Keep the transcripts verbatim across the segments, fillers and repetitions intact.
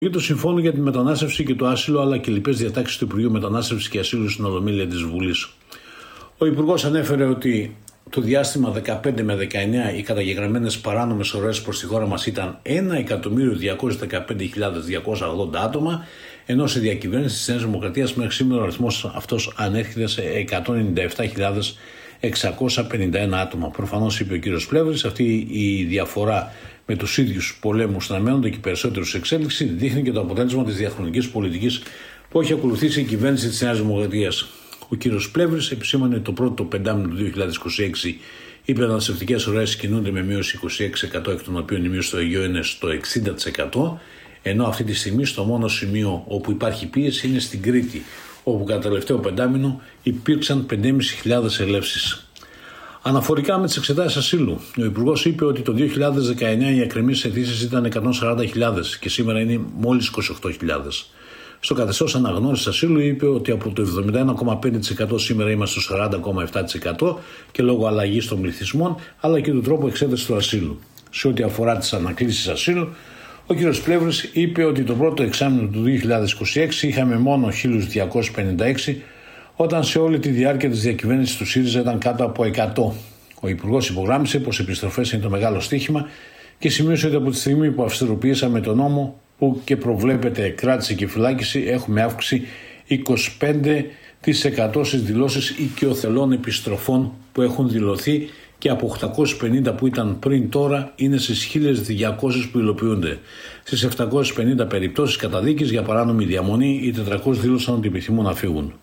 Το Συμφώνου για τη Μετανάστευση και το Άσυλο, αλλά και λοιπές διατάξεις του Υπουργείου Μετανάστευσης και Ασύλου στην Ολομέλεια της Βουλής. Ο Υπουργός ανέφερε ότι το διάστημα δεκαπέντε με δεκαεννέα οι καταγεγραμμένες παράνομες ροές προς τη χώρα μας ήταν ένα εκατομμύριο διακόσιες δεκαπέντε χιλιάδες διακόσια ογδόντα άτομα, ενώ σε διακυβέρνηση της Νέας Δημοκρατίας μέχρι σήμερα ο αριθμός αυτός ανέρχεται σε εκατόν ενενήντα επτά χιλιάδες εξακόσια πενήντα ένα άτομα. Προφανώς, είπε ο κύριος Πλεύρης, αυτή η διαφορά με τους ίδιους πολέμους να μένονται και περισσότερους σε εξέλιξη δείχνει και το αποτέλεσμα της διαχρονικής πολιτικής που έχει ακολουθήσει η κυβέρνηση της Νέας Δημοκρατίας. Ο κύριος Πλεύρης επισήμανε ότι το πρώτο πεντάμηνο του δύο χιλιάδες είκοσι έξι οι μεταναστευτικές ροές κινούνται με μείωση είκοσι έξι τοις εκατό, εκ των οποίων η μείωση στο Αιγαίο είναι στο εξήντα τοις εκατό, ενώ αυτή τη στιγμή στο μόνο σημείο όπου υπάρχει πίεση είναι στην Κρήτη, όπου κατά το τελευταίο πεντάμηνο υπήρξαν πέντε χιλιάδες πεντακόσιες ελεύσεις. Αναφορικά με τις εξετάσεις ασύλου, ο Υπουργός είπε ότι το δύο χιλιάδες δεκαεννέα οι εκκρεμείς αιτήσεις ήταν εκατόν σαράντα χιλιάδες και σήμερα είναι μόλις είκοσι οκτώ χιλιάδες. Στο καθεστώς αναγνώρισης ασύλου είπε ότι από το εβδομήντα ένα κόμμα πέντε τοις εκατό σήμερα είμαστε στο σαράντα κόμμα επτά τοις εκατό και λόγω αλλαγής των πληθυσμών αλλά και του τρόπου εξέτασης του ασύλου. Σε ό,τι αφορά τις ανακλήσεις ασύλου, ο κ. Πλεύρης είπε ότι το πρώτο εξάμηνο του δύο χιλιάδες είκοσι έξι είχαμε μόνο χίλια διακόσιες πενήντα έξι, όταν σε όλη τη διάρκεια της διακυβέρνησης του ΣΥΡΙΖΑ ήταν κάτω από εκατό. Ο Υπουργός υπογράμμισε πως οι επιστροφές είναι το μεγάλο στοίχημα και σημείωσε ότι από τη στιγμή που αυστηροποιήσαμε τον νόμο που και προβλέπεται κράτηση και φυλάκιση, έχουμε αύξηση είκοσι πέντε τοις εκατό στις δηλώσεις οικειοθελών επιστροφών που έχουν δηλωθεί και από οκτακόσιες πενήντα που ήταν πριν τώρα είναι στις χίλιες διακόσιες που υλοποιούνται. Στις επτακόσιες πενήντα περιπτώσεις καταδίκης για παράνομη διαμονή, οι τετρακόσιοι δήλωσαν ότι επιθυμούν να φύγουν.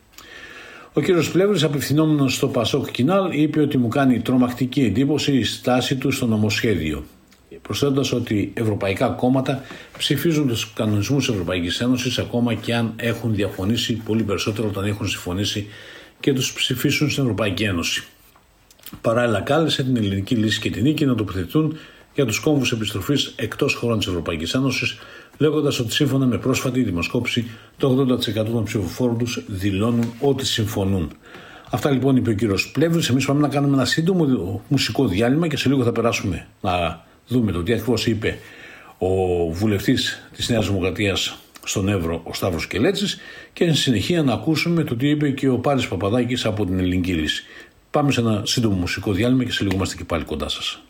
Ο κύριος Πλεύρης, απευθυνόμενος στο Πασόκ Κινάλ, είπε ότι μου κάνει τρομακτική εντύπωση η στάση του στο νομοσχέδιο, προσθέτοντας ότι ευρωπαϊκά κόμματα ψηφίζουν τους κανονισμούς της Ευρωπαϊκής Ένωσης ακόμα και αν έχουν διαφωνήσει πολύ περισσότερο όταν έχουν συμφωνήσει και τους ψηφίσουν στην Ευρωπαϊκή Ένωση. Παράλληλα, κάλεσε την ελληνική λύση και την νίκη να τοποθετηθούν για τους κόμβους επιστροφής εκτός χωρών της Ευρωπαϊκής Ένωσης, λέγοντας ότι σύμφωνα με πρόσφατη δημοσκόπηση το ογδόντα τοις εκατό των ψηφοφόρων τους δηλώνουν ότι συμφωνούν. Αυτά λοιπόν είπε ο κύριος Πλεύρης. Εμείς πάμε να κάνουμε ένα σύντομο μουσικό διάλειμμα και σε λίγο θα περάσουμε να δούμε το τι ακριβώς είπε ο βουλευτής της Νέας Δημοκρατίας στον Εύρο, ο Σταύρος Κελέτσης, και εν συνεχεία να ακούσουμε το τι είπε και ο Πάρης Παπαδάκης από την Ελληνική Λύση. Πάμε σε ένα σύντομο μουσικό διάλειμμα και σε λίγο είμαστε και πάλι κοντά σας.